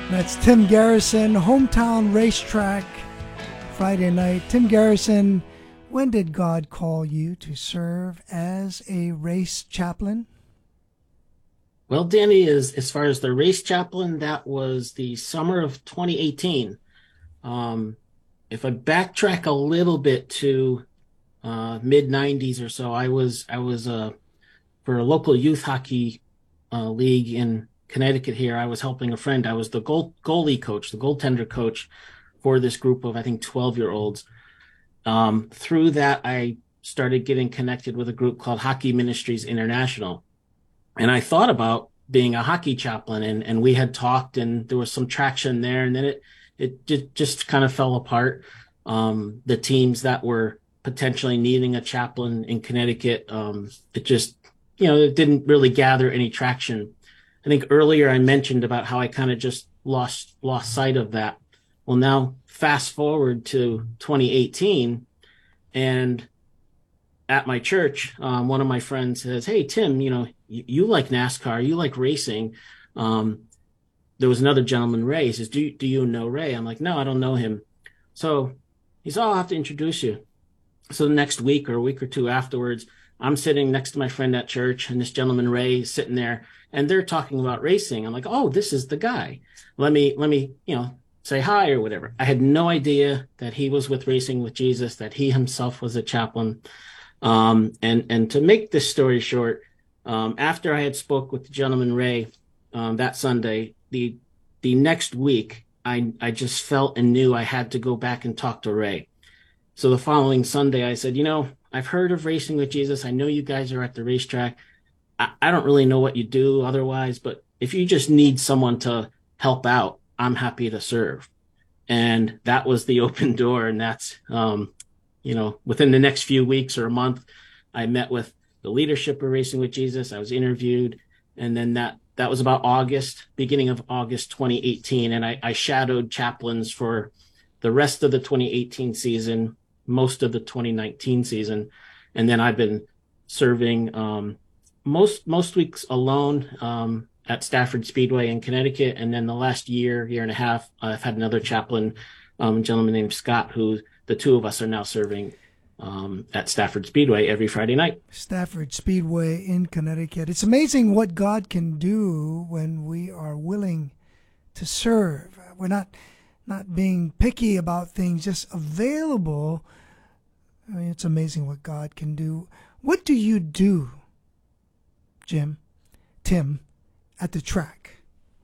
That's Tim Garrison, Hometown Racetrack, Friday night. Tim Garrison, when did God call you to serve as a race chaplain? Well, Danny, as far as the race chaplain, that was the summer of 2018. Um, if I backtrack a little bit to mid 90s or so, I was for a local youth hockey league in Connecticut here. I was helping a friend. I was the goalie coach, the goaltender coach for this group of, I think, 12-year-olds. Through that, I started getting connected with a group called Hockey Ministries International. And I thought about being a hockey chaplain, and we had talked, and there was some traction there. And then it just kind of fell apart. The teams that were potentially needing a chaplain in Connecticut, it just, it didn't really gather any traction. I think earlier I mentioned about how I kind of just lost sight of that. Well, now fast forward to 2018, and at my church, one of my friends says, "Hey, Tim, you like NASCAR, you like racing." There was another gentleman, Ray. He says, "Do you know Ray?" I'm like, "No, I don't know him." So he's, "Oh, I'll have to introduce you." So the next week or a week or two afterwards, I'm sitting next to my friend at church, and this gentleman, Ray, is sitting there, and they're talking about racing. I'm like, "Oh, this is the guy. Let me, say hi or whatever." I had no idea that he was with Racing with Jesus, that he himself was a chaplain. And to make this story short, after I had spoke with the gentleman, Ray, that Sunday, the next week, I just felt and knew I had to go back and talk to Ray. So the following Sunday, I said, "I've heard of Racing with Jesus. I know you guys are at the racetrack. I don't really know what you do otherwise, but if you just need someone to help out, I'm happy to serve." And that was the open door. And that's, within the next few weeks or a month, I met with the leadership of Racing with Jesus. I was interviewed. And then that was about beginning of August 2018. And I shadowed chaplains for the rest of the 2018 season, most of the 2019 season. And then I've been serving most weeks alone at Stafford Speedway in Connecticut. And then the last year and a half, I've had another chaplain, a gentleman named Scott, who the two of us are now serving at Stafford Speedway every Friday night. Stafford Speedway in Connecticut. It's amazing what God can do when we are willing to serve. We're not being picky about things, just available. I mean, it's amazing what God can do. What do you do, Tim, at the track?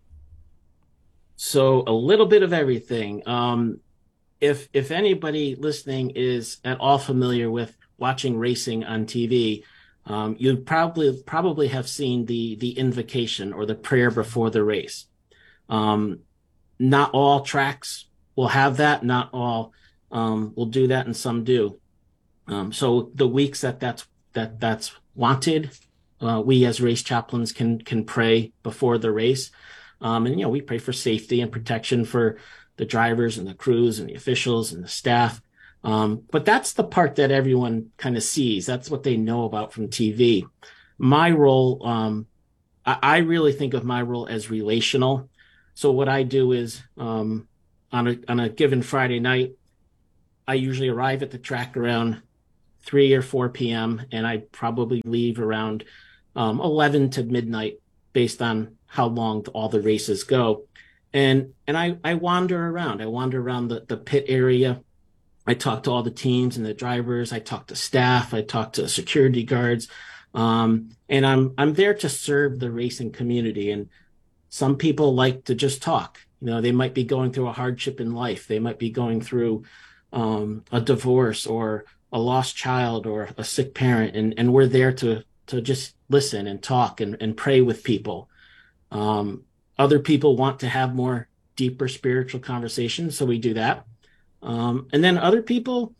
So a little bit of everything. If anybody listening is at all familiar with watching racing on TV, you probably have seen the invocation or the prayer before the race. Not all tracks will have that. Not all will do that, and some do. So the weeks that's wanted, we as race chaplains can pray before the race, and we pray for safety and protection for the drivers and the crews and the officials and the staff. But that's the part that everyone kind of sees. That's what they know about from TV. My role, I really think of my role as relational. So what I do is on a given Friday night, I usually arrive at the track around 3 or 4 p.m. and I probably leave around 11 to midnight based on how long all the races go. And I wander around. I wander around the pit area. I talk to all the teams and the drivers. I talk to staff. I talk to security guards. And I'm there to serve the racing community. And some people like to just talk. They might be going through a hardship in life. They might be going through a divorce or a lost child or a sick parent. And we're there to just listen and talk and pray with people. Other people want to have more deeper spiritual conversations, so we do that. And then other people,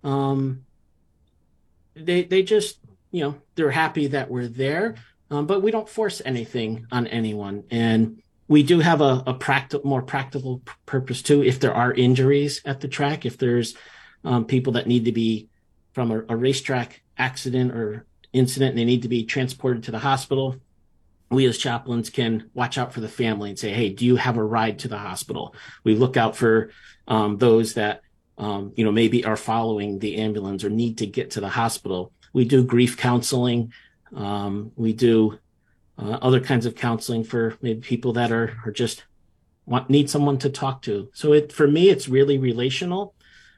they just, they're happy that we're there, but we don't force anything on anyone. And we do have a more practical purpose too. If there are injuries at the track, if there's people that need to be from a racetrack accident or incident, and they need to be transported to the hospital, we as chaplains can watch out for the family and say, hey, do you have a ride to the hospital? We look out for those that, maybe are following the ambulance or need to get to the hospital. We do grief counseling. We do other kinds of counseling for maybe people that are just need someone to talk to. So for me, it's really relational.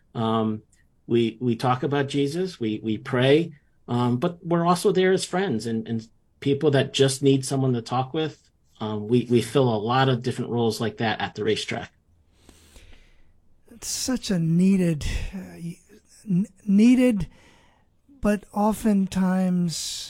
We talk about Jesus, we pray, but we're also there as friends and people that just need someone to talk with. We fill a lot of different roles like that at the racetrack. It's such a needed, but oftentimes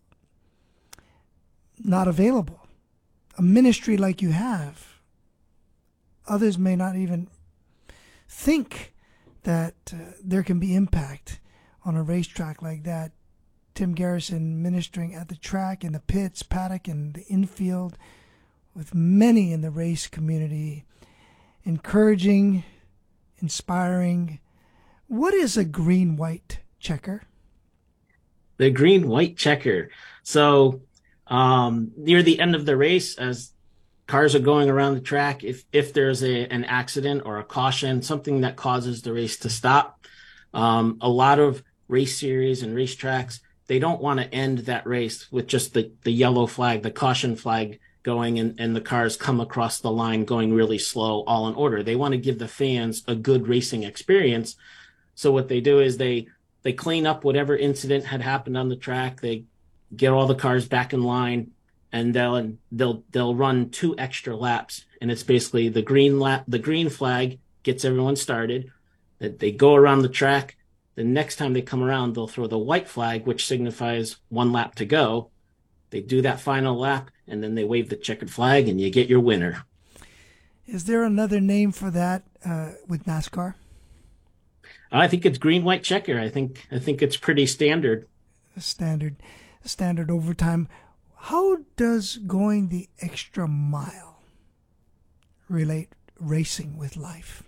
not available. A ministry like you have, others may not even think that there can be impact on a racetrack like that. Tim Garrison ministering at the track, in the pits, paddock, and the infield, with many in the race community, encouraging, inspiring. What is a green-white checker? The green-white checker. So near the end of the race, as cars are going around the track, if there's an accident or a caution, something that causes the race to stop, a lot of race series and racetracks, they don't want to end that race with just the yellow flag, the caution flag going, and the cars come across the line going really slow, all in order. They want to give the fans a good racing experience. So what they do is they clean up whatever incident had happened on the track. They get all the cars back in line, and they'll run 2 extra laps. And it's basically the green flag gets everyone started. That they go around the track. The next time they come around, they'll throw the white flag, which signifies 1 lap to go. They do that final lap, and then they wave the checkered flag, and you get your winner. Is there another name for that with NASCAR? I think it's green-white checker. I think it's pretty standard. Standard overtime. How does going the extra mile relate racing with life?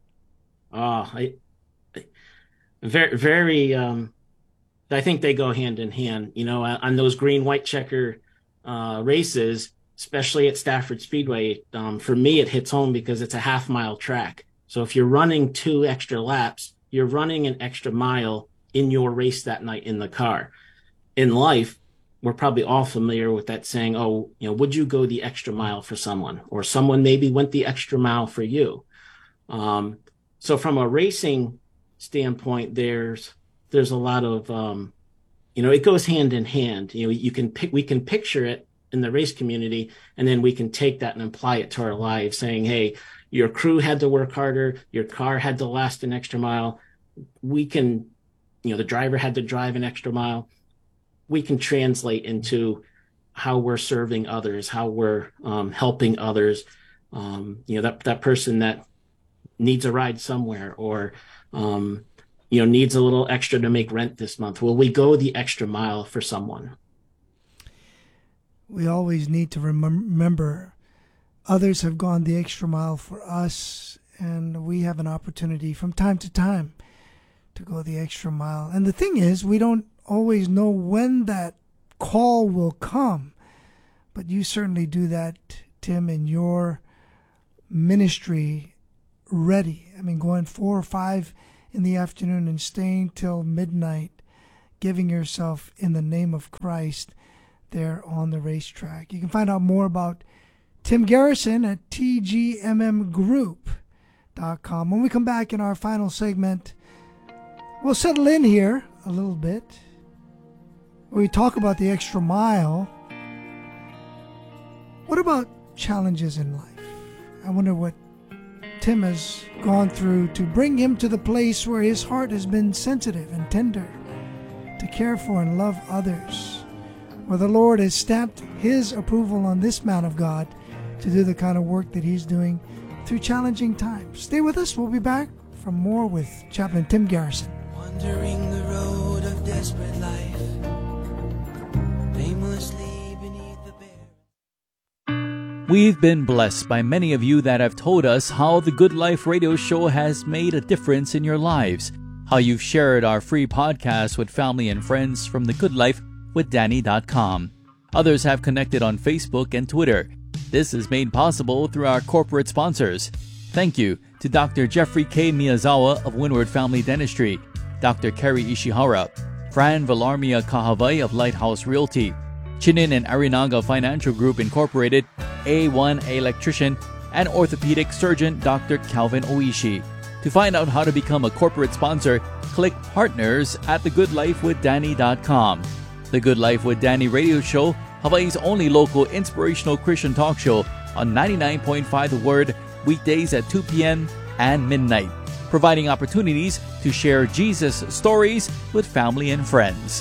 Very. I think they go hand in hand. On those green-white checker races, especially at Stafford Speedway, for me it hits home because it's a half-mile track. So if you're running 2 extra laps, you're running an extra mile in your race that night in the car. In life, we're probably all familiar with that saying, would you go the extra mile for someone? Or someone maybe went the extra mile for you. So from a racing standpoint, there's a lot of, it goes hand in hand. We can picture it in the race community, and then we can take that and apply it to our lives, saying, hey, your crew had to work harder, your car had to last an extra mile. We can, the driver had to drive an extra mile. We can translate into how we're serving others, how we're helping others. That person that needs a ride somewhere, or needs a little extra to make rent this month. Will we go the extra mile for someone? We always need to remember others have gone the extra mile for us, and we have an opportunity from time to time to go the extra mile. And the thing is, we don't always know when that call will come, but you certainly do that, Tim, in your ministry, ready. Going 4 or 5 in the afternoon and staying till midnight, giving yourself in the name of Christ there on the racetrack. You can find out more about Tim Garrison at tgmmgroup.com. When we come back in our final segment, we'll settle in here a little bit. We talk about the extra mile. What about challenges in life? I wonder what Tim has gone through to bring him to the place where his heart has been sensitive and tender to care for and love others, where the Lord has stamped his approval on this man of God to do the kind of work that he's doing through challenging times. Stay with us. We'll be back for more with Chaplain Tim Garrison. Wandering the road of desperate life, aimlessly beneath the bare. We've been blessed by many of you that have told us how the Good Life Radio Show has made a difference in your lives, how you've shared our free podcast with family and friends from the Good Life with Danny.com. Others have connected on Facebook and Twitter. This is made possible through our corporate sponsors. Thank you to Dr. Jeffrey K. Miyazawa of Windward Family Dentistry, Dr. Kerry Ishihara, Fran Villarmia Kahavai of Lighthouse Realty, Chinin and Arinaga Financial Group Incorporated, A1 Electrician, and orthopedic surgeon Dr. Calvin Oishi. To find out how to become a corporate sponsor, click Partners at thegoodlifewithdanny.com. The Good Life with Danny radio show, Hawaii's only local inspirational Christian talk show on 99.5 The Word, weekdays at 2 p.m. and midnight, providing opportunities to share Jesus stories with family and friends.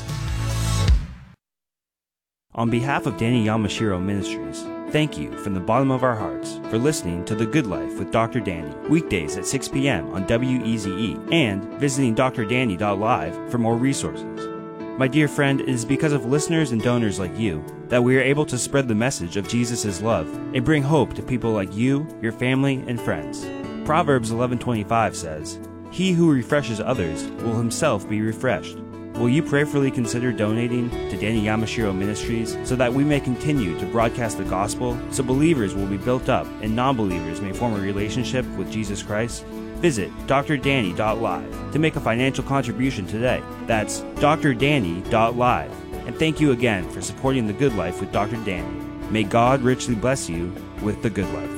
On behalf of Danny Yamashiro Ministries, thank you from the bottom of our hearts for listening to The Good Life with Dr. Danny, weekdays at 6 p.m. on WEZE, and visiting drdanny.live for more resources. My dear friend, it is because of listeners and donors like you that we are able to spread the message of Jesus' love and bring hope to people like you, your family, and friends. Proverbs 11:25 says, "He who refreshes others will himself be refreshed." Will you prayerfully consider donating to Danny Yamashiro Ministries so that we may continue to broadcast the gospel, so believers will be built up and non-believers may form a relationship with Jesus Christ? Visit drdanny.live to make a financial contribution today. That's drdanny.live. And thank you again for supporting The Good Life with Dr. Danny. May God richly bless you with The Good Life.